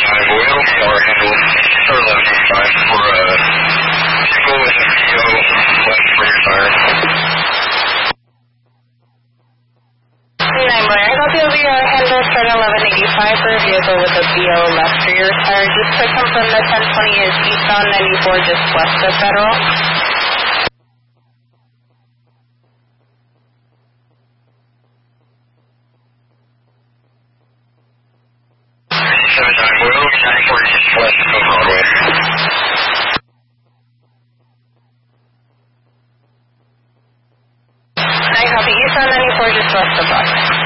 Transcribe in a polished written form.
Oil, or handle or 1185 for vehicle with a PO left rear tire. 9 Blair, I copy over your handle start 1185 for a vehicle with a BO left rear tire. Just to confirm that 1020 is eastbound 94 just west of Federal. 79 Oil, 94 east west of Broadway. I copy eastbound 94 just west of Broadway.